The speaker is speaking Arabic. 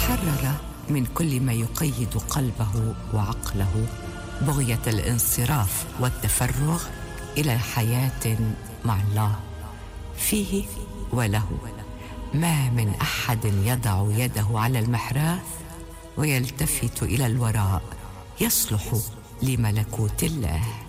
وتحرر من كل ما يقيد قلبه وعقله بغية الانصراف والتفرغ إلى حياة مع الله فيه وله. ما من أحد يضع يده على المحراث ويلتفت إلى الوراء يصلح لملكوت الله.